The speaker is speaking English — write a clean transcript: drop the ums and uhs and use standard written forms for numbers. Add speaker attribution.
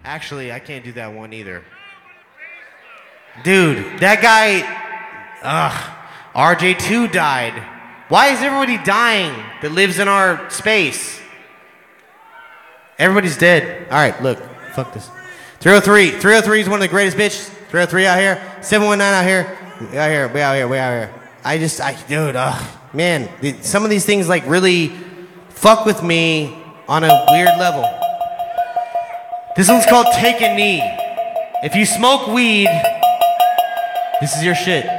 Speaker 1: Actually, I can't do that one either. Dude, that guy, RJ2 died. Why is everybody dying that lives in our space? Everybody's dead. All right, look, fuck this. 303. 303 is one of the greatest bitches. 303 out here. 719 out here. We out here. We out here. We out here. Dude, man, some of these things like really fuck with me on a weird level. This one's called Take a Knee. If you smoke weed, this is your shit.